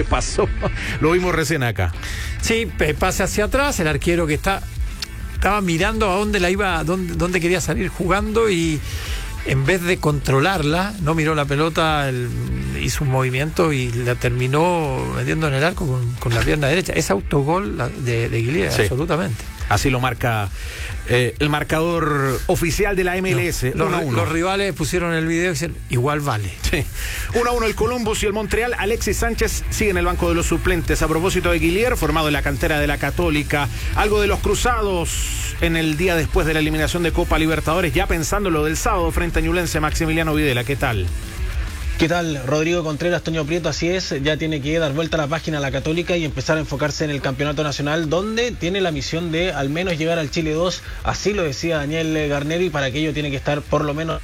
pasó? Lo vimos recién acá. Sí, pase hacia atrás, el arquero que estaba mirando a dónde quería salir jugando y en vez de controlarla, no miró la pelota, hizo un movimiento y la terminó metiendo en el arco con la pierna derecha. Es autogol de Guillier, sí. Absolutamente. Así lo marca el marcador oficial de la MLS. Los rivales pusieron el video y dicen, igual vale. Sí. 1-1 el Columbus y el Montreal. Alexis Sánchez sigue en el banco de los suplentes. A propósito de Guillier, formado en la cantera de la Católica. Algo de los cruzados en el día después de la eliminación de Copa Libertadores, ya pensando lo del sábado frente a Ñublense. Maximiliano Videla, ¿qué tal? ¿Qué tal? Rodrigo Contreras, Toño Prieto, así es, ya tiene que dar vuelta a la página a la Católica y empezar a enfocarse en el campeonato nacional, donde tiene la misión de al menos llegar al Chile 2, así lo decía Daniel Garnero, y para aquello tiene que estar por lo menos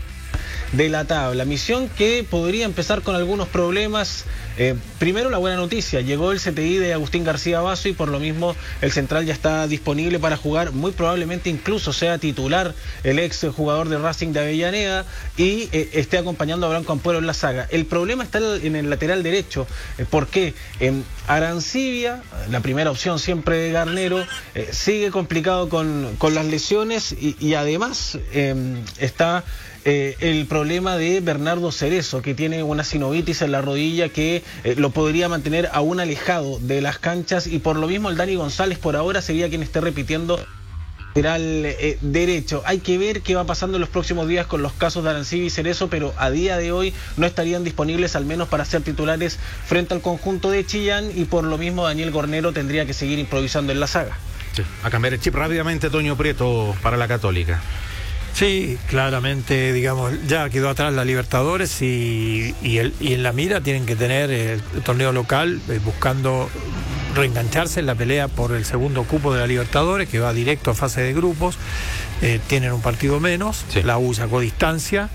de la tabla. Misión que podría empezar con algunos problemas. Primero, la buena noticia, llegó el CTI de Agustín García Basso y por lo mismo el central ya está disponible para jugar, muy probablemente incluso sea titular el ex jugador de Racing de Avellaneda y esté acompañando a Branco Ampuero en la saga. El problema está en el lateral derecho. ¿Por qué? Arancibia, la primera opción siempre de Garnero, sigue complicado con las lesiones y además está el problema de Bernardo Cerezo, que tiene una sinovitis en la rodilla que lo podría mantener aún alejado de las canchas, y por lo mismo el Dani González por ahora sería quien esté repitiendo lateral derecho. Hay que ver qué va pasando en los próximos días con los casos de Arancibia y Cerezo, pero a día de hoy no estarían disponibles al menos para ser titulares frente al conjunto de Chillán, y por lo mismo Daniel Garnero tendría que seguir improvisando en la saga. Sí. A cambiar el chip rápidamente, Toño Prieto, para la Católica. Sí, claramente, digamos, ya quedó atrás la Libertadores y en la mira tienen que tener el torneo local, buscando reengancharse en la pelea por el segundo cupo de la Libertadores, que va directo a fase de grupos. Tienen un partido menos, sí. La U sacó distancia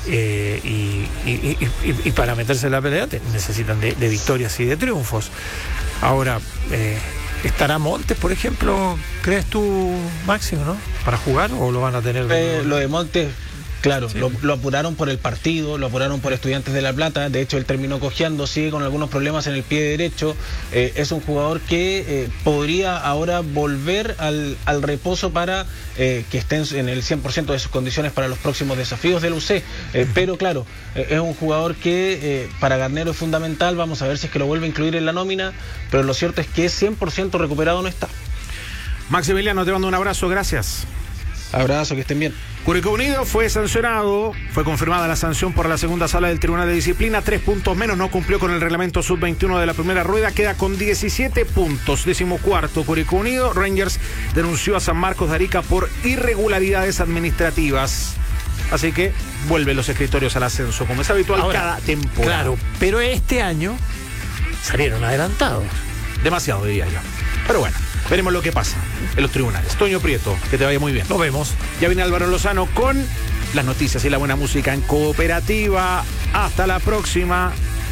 y para meterse en la pelea necesitan de victorias y de triunfos. Ahora, ¿estará Montes, por ejemplo, crees tú, Máximo, no? ¿Para jugar o lo van a tener? Lo de Montes, claro, sí. Lo apuraron por el partido, lo apuraron por Estudiantes de La Plata. De hecho, él terminó cojeando, sigue con algunos problemas en el pie derecho. Es un jugador que podría ahora volver al reposo para que esté en el 100% de sus condiciones para los próximos desafíos del UC. Pero claro, es un jugador que para Garnero es fundamental. Vamos a ver si es que lo vuelve a incluir en la nómina, pero lo cierto es que 100% recuperado no está. Maximiliano, te mando un abrazo, gracias. Abrazo, que estén bien. Curicó Unido fue sancionado, fue confirmada la sanción por la segunda sala del Tribunal de Disciplina, 3 puntos menos, no cumplió con el reglamento sub-21 de la primera rueda, queda con 17 puntos. 14º Curicó Unido. Rangers denunció a San Marcos de Arica por irregularidades administrativas. Así que vuelven los escritorios al ascenso, como es habitual ahora, cada temporada. Claro, pero este año salieron adelantados. Demasiado, diría yo. Pero bueno, veremos lo que pasa en los tribunales. Toño Prieto, que te vaya muy bien. Nos vemos. Ya viene Álvaro Lozano con las noticias y la buena música en Cooperativa. Hasta la próxima.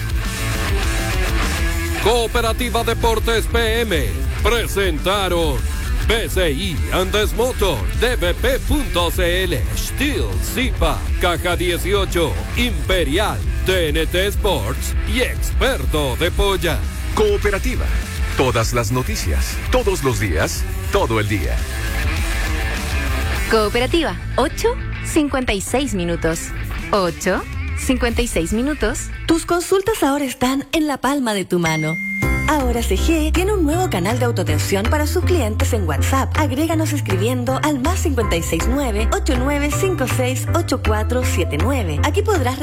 Cooperativa Deportes PM presentaron PCI Andes Motor, DBP.cl, Steel, Zipa, Caja 18, Imperial, TNT Sports y Experto de Polla. Cooperativa. Todas las noticias, todos los días, todo el día. Cooperativa, 8:56 minutos. 8:56 minutos. Tus consultas ahora están en la palma de tu mano. Ahora CG tiene un nuevo canal de autoatención para sus clientes en WhatsApp. Agréganos escribiendo al +569-8956-8479. Aquí podrás